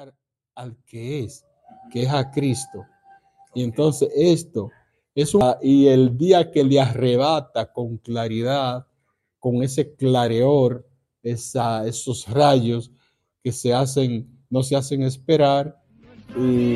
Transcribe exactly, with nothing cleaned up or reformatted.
mirar al que es, que es a Cristo. Y entonces esto es un, y el día que le arrebata con claridad, con ese clareor, esa, esos rayos que se hacen, no se hacen esperar, y